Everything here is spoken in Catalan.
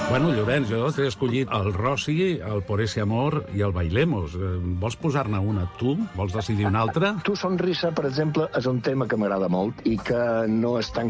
Bueno, Llorenç, jo t'he escollit el Rossi, el Por ese amor i el Bailemos. Vols posar-ne una tu? Vols decidir una altra? Tu Sonrisa, per exemple, és un tema que m'agrada molt i que no és tan